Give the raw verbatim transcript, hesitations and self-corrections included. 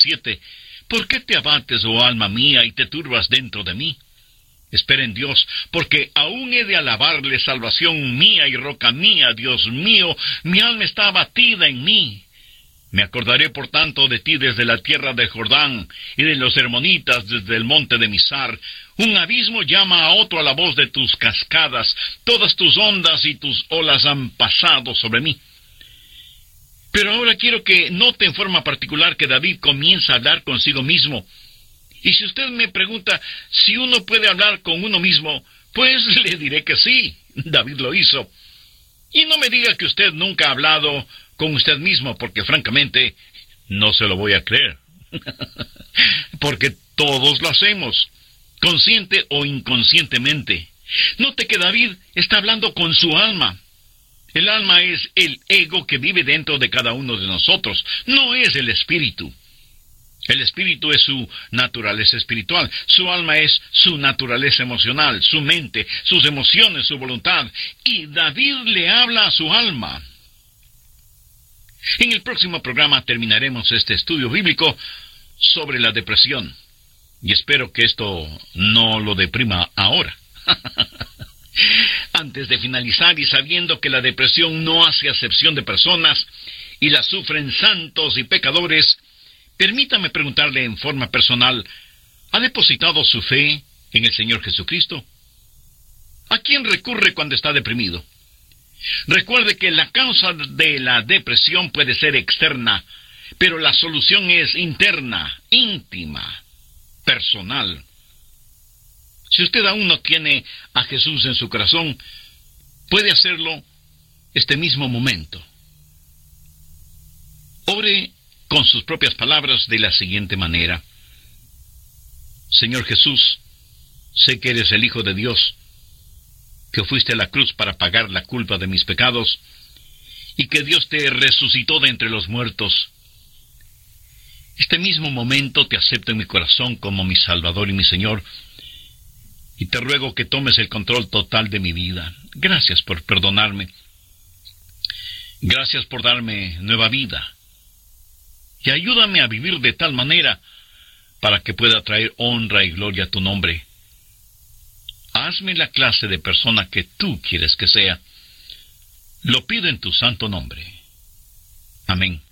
siete. ¿Por qué te abates, oh alma mía, y te turbas dentro de mí? Espera en Dios, porque aún he de alabarle, salvación mía y roca mía, Dios mío, mi alma está abatida en mí. Me acordaré, por tanto, de ti desde la tierra de Jordán, y de los hermonitas desde el monte de Mizar. Un abismo llama a otro a la voz de tus cascadas, todas tus ondas y tus olas han pasado sobre mí. Pero ahora quiero que note en forma particular que David comienza a hablar consigo mismo. Y si usted me pregunta si uno puede hablar con uno mismo, pues le diré que sí, David lo hizo. Y no me diga que usted nunca ha hablado con usted mismo, porque francamente no se lo voy a creer. Porque todos lo hacemos, consciente o inconscientemente. Note que David está hablando con su alma. El alma es el ego que vive dentro de cada uno de nosotros, no es el espíritu. El espíritu es su naturaleza espiritual, su alma es su naturaleza emocional, su mente, sus emociones, su voluntad. Y David le habla a su alma. En el próximo programa terminaremos este estudio bíblico sobre la depresión. Y espero que esto no lo deprima ahora. Antes de finalizar, y sabiendo que la depresión no hace acepción de personas y la sufren santos y pecadores, permítame preguntarle en forma personal, ¿ha depositado su fe en el Señor Jesucristo? ¿A quién recurre cuando está deprimido? Recuerde que la causa de la depresión puede ser externa, pero la solución es interna, íntima, personal. Si usted aún no tiene a Jesús en su corazón, puede hacerlo este mismo momento. Ore con sus propias palabras de la siguiente manera: Señor Jesús, sé que eres el Hijo de Dios, que fuiste a la cruz para pagar la culpa de mis pecados, y que Dios te resucitó de entre los muertos. Este mismo momento te acepto en mi corazón como mi Salvador y mi Señor, y te ruego que tomes el control total de mi vida. Gracias por perdonarme. Gracias por darme nueva vida. Y ayúdame a vivir de tal manera para que pueda traer honra y gloria a tu nombre. Hazme la clase de persona que tú quieres que sea. Lo pido en tu santo nombre. Amén.